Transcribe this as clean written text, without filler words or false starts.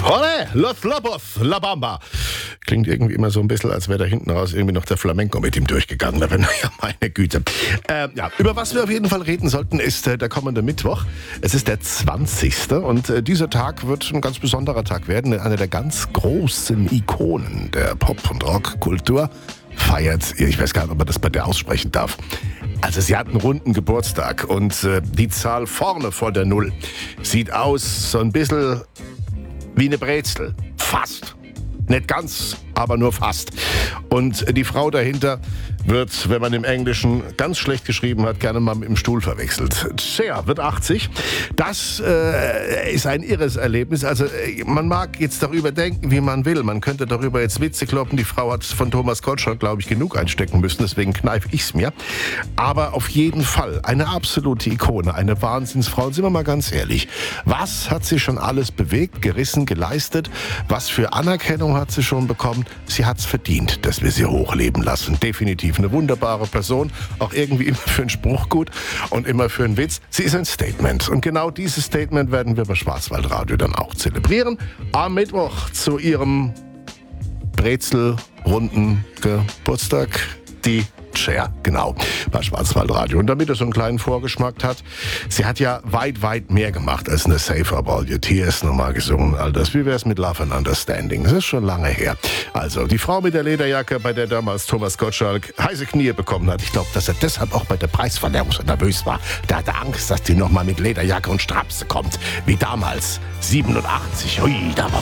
Ole, Los Lobos, La Bamba. Klingt irgendwie immer so ein bisschen, als wäre da hinten raus irgendwie noch der Flamenco mit ihm durchgegangen. Aber naja, meine Güte. Über was wir auf jeden Fall reden sollten, ist der kommende Mittwoch. Es ist der 20. Und dieser Tag wird ein ganz besonderer Tag werden. Einer der ganz großen Ikonen der Pop- und Rockkultur feiert, ich weiß gar nicht, ob man das bei der aussprechen darf. Also sie hat einen runden Geburtstag und die Zahl vorne vor der Null sieht aus so ein bisschen wie eine Brezel. Fast. Nicht ganz, aber nur fast. Und die Frau dahinter wird, wenn man im Englischen ganz schlecht geschrieben hat, gerne mal mit dem Stuhl verwechselt. Cher wird 80. Das ist ein irres Erlebnis. Also man mag jetzt darüber denken, wie man will. Man könnte darüber jetzt Witze kloppen. Die Frau hat von Thomas Gottschalk, glaube ich, genug einstecken müssen. Deswegen kneife ich's mir. Aber auf jeden Fall eine absolute Ikone, eine Wahnsinnsfrau. Und sind wir mal ganz ehrlich, was hat sie schon alles bewegt, gerissen, geleistet? Was für Anerkennung hat sie schon bekommen? Sie hat's verdient, dass wir sie hochleben lassen. Definitiv eine wunderbare Person, auch irgendwie immer für einen Spruch gut und immer für einen Witz. Sie ist ein Statement und genau dieses Statement werden wir bei Schwarzwaldradio dann auch zelebrieren. Am Mittwoch zu ihrem brezelrunden Geburtstag, die Cher, genau, bei Schwarzwaldradio. Und damit er so einen kleinen Vorgeschmack hat, sie hat ja weit, weit mehr gemacht als eine Save Up All Your Tears nochmal gesungen. All das, wie wär's mit Love and Understanding? Das ist schon lange her. Also, die Frau mit der Lederjacke, bei der damals Thomas Gottschalk heiße Knie bekommen hat. Ich glaube, dass er deshalb auch bei der Preisverleihung so nervös war. Der hatte Angst, dass die nochmal mit Lederjacke und Strapse kommt. Wie damals, 87. Ui, da war